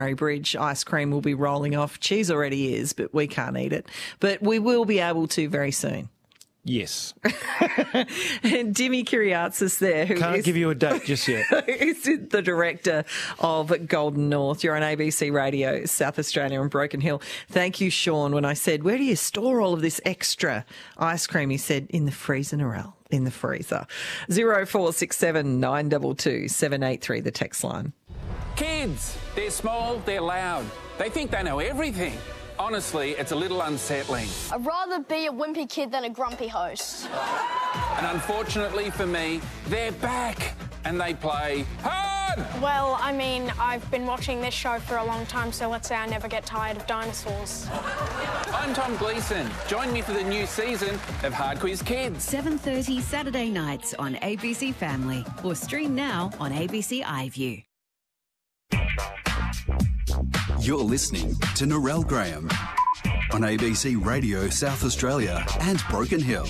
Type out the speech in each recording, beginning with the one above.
Bridge, ice cream will be rolling off. Cheese already is, but we can't eat it. But we will be able to very soon. Yes. And Jimmy Kyriatsis there, who Can't give you a date just yet. is the director of Golden North. You're on ABC Radio, South Australia and Broken Hill. Thank you, Sean. When I said, where do you store all of this extra ice cream? He said, in the freezer, Narelle, in the freezer. 0467 922 783, the text line. Kids, they're small, they're loud. They think they know everything. Honestly, it's a little unsettling. I'd rather be a wimpy kid than a grumpy host. And unfortunately for me, they're back and they play hard! Well, I mean, I've been watching this show for a long time, so let's say I never get tired of dinosaurs. I'm Tom Gleeson. Join me for the new season of Hard Quiz Kids. 7:30 Saturday nights on ABC Family, or stream now on ABC iView. You're listening to Narelle Graham on ABC Radio South Australia and Broken Hill.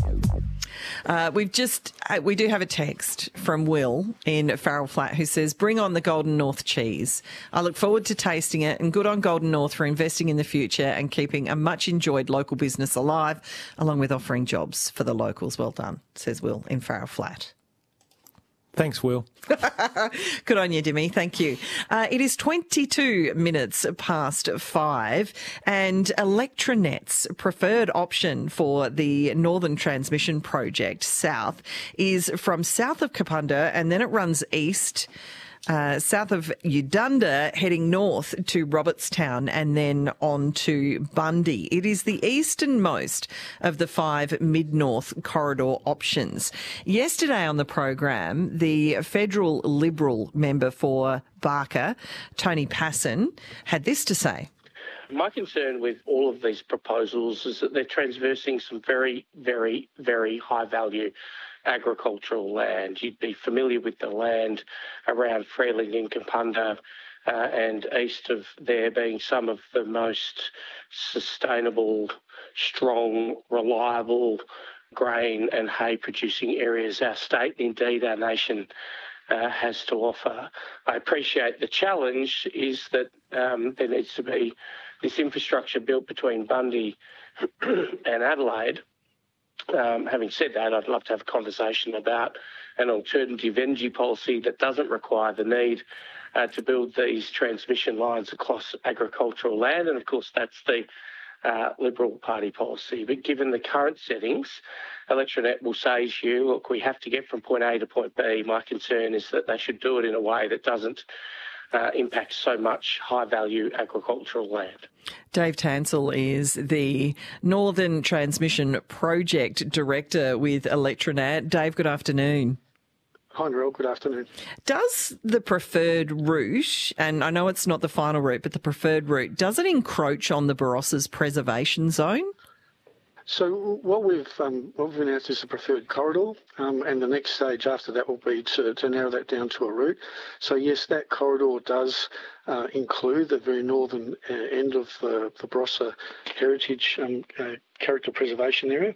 We do have a text from Will in Farrell Flat who says, bring on the Golden North cheese. I look forward to tasting it, and good on Golden North for investing in the future and keeping a much enjoyed local business alive, along with offering jobs for the locals. Well done, says Will in Farrell Flat. Thanks, Will. Good on you, Dimmy. Thank you. It is 22 minutes past 5, and Electronet's preferred option for the Northern Transmission Project South is from south of Kapunda, and then it runs east, south of Udunda, heading north to Robertstown and then on to Bundy. It is the easternmost of the 5 mid-north corridor options. Yesterday on the program, the federal Liberal member for Barker, Tony Passon, had this to say. My concern with all of these proposals is that they're transversing some very, very, very high-value agricultural land. You'd be familiar with the land around Freeling and Kapunda and east of there being some of the most sustainable, strong, reliable grain and hay producing areas our state, indeed our nation, has to offer. I appreciate the challenge is that there needs to be this infrastructure built between Bundy and Adelaide. Having said that, I'd love to have a conversation about an alternative energy policy that doesn't require the need to build these transmission lines across agricultural land. And of course, that's the Liberal Party policy. But given the current settings, Electronet will say to you, look, we have to get from point A to point B. My concern is that they should do it in a way that doesn't impact so much high-value agricultural land. Dave Tansell is the Northern Transmission Project Director with Electronet. Dave, good afternoon. Hi, Narelle. Good afternoon. Does the preferred route, and I know it's not the final route, but the preferred route, does it encroach on the Barossa's preservation zone? So what we've announced is a preferred corridor, and the next stage after that will be to narrow that down to a route. So yes, that corridor does include the very northern end of the Barossa Heritage Character Preservation Area.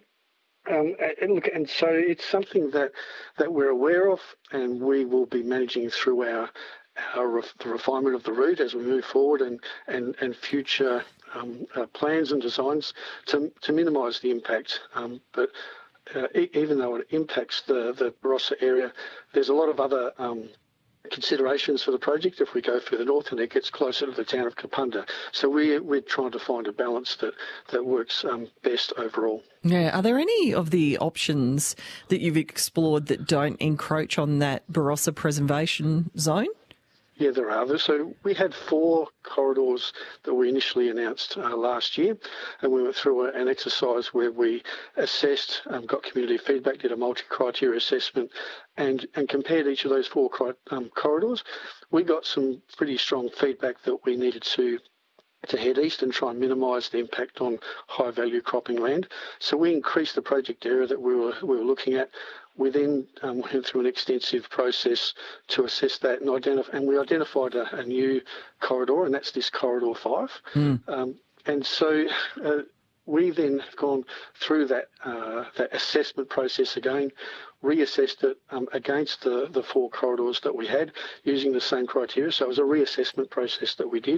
And so it's something that we're aware of, and we will be managing through the refinement of the route as we move forward and future plans and designs to minimise the impact. But even though it impacts the Barossa area, there's a lot of other considerations for the project if we go further north and it gets closer to the town of Kapunda. So we're trying to find a balance that works best overall. Yeah. Are there any of the options that you've explored that don't encroach on that Barossa preservation zone? Yeah, there are. So we had 4 corridors that we initially announced last year, and we went through an exercise where we assessed, got community feedback, did a multi-criteria assessment, and compared each of those 4 corridors. We got some pretty strong feedback that we needed to head east and try and minimise the impact on high-value cropping land. So we increased the project area that we were looking at. We then went through an extensive process to assess that and we identified a new corridor, and that's this Corridor 5. And so we then have gone through that assessment process again, reassessed it against the 4 corridors that we had using the same criteria. So it was a reassessment process that we did.